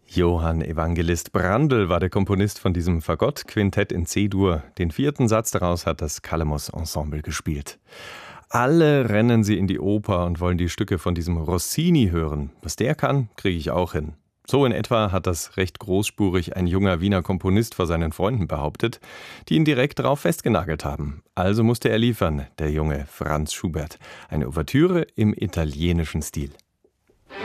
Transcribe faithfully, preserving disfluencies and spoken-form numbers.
Johann Evangelist Brandl war der Komponist von diesem Fagott-Quintett in C-Dur. Den vierten Satz daraus hat das Kalemos-Ensemble gespielt. Alle rennen sie in die Oper und wollen die Stücke von diesem Rossini hören. Was der kann, kriege ich auch hin. So in etwa hat das recht großspurig ein junger Wiener Komponist vor seinen Freunden behauptet, die ihn direkt darauf festgenagelt haben. Also musste er liefern, der junge Franz Schubert. Eine Ouvertüre im italienischen Stil.